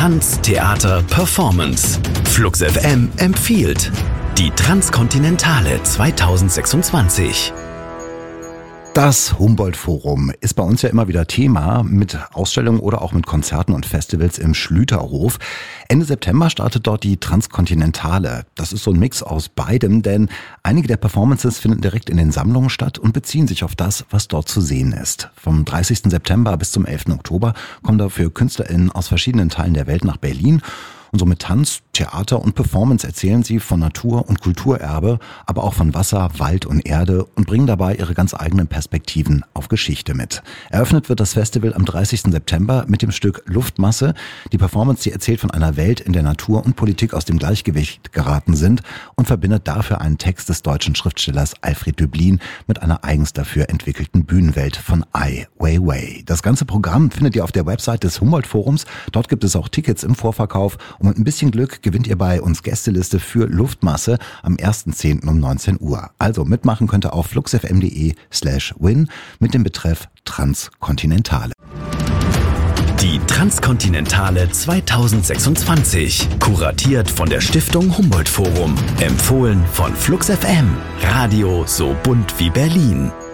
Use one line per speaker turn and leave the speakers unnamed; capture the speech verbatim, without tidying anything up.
Tanz, Theater, Performance. Flux F M empfiehlt die Transkontinentale zweitausendsechsundzwanzig.
Das Humboldt-Forum ist bei uns ja immer wieder Thema mit Ausstellungen oder auch mit Konzerten und Festivals im Schlüterhof. Ende September startet dort die Transkontinentale. Das ist so ein Mix aus beidem, denn einige der Performances finden direkt in den Sammlungen statt und beziehen sich auf das, was dort zu sehen ist. Vom dreißigsten September bis zum elften Oktober kommen dafür KünstlerInnen aus verschiedenen Teilen der Welt nach Berlin. Und so mit Tanz, Theater und Performance erzählen sie von Natur- und Kulturerbe, aber auch von Wasser, Wald und Erde und bringen dabei ihre ganz eigenen Perspektiven auf Geschichte mit. Eröffnet wird das Festival am dreißigsten September mit dem Stück Luftmasse. Die Performance, die erzählt von einer Welt, in der Natur und Politik aus dem Gleichgewicht geraten sind und verbindet dafür einen Text des deutschen Schriftstellers Alfred Döblin mit einer eigens dafür entwickelten Bühnenwelt von Ai Weiwei. Das ganze Programm findet ihr auf der Website des Humboldt-Forums. Dort gibt es auch Tickets im Vorverkauf. Und mit ein bisschen Glück gewinnt ihr bei uns Gästeliste für Luftmasse am ersten zehnten um neunzehn Uhr. Also mitmachen könnt ihr auf fluxfm.de slash win mit dem Betreff Transkontinentale.
Die Transkontinentale zweitausendsechsundzwanzig. Kuratiert von der Stiftung Humboldt Forum. Empfohlen von Flux F M. Radio so bunt wie Berlin.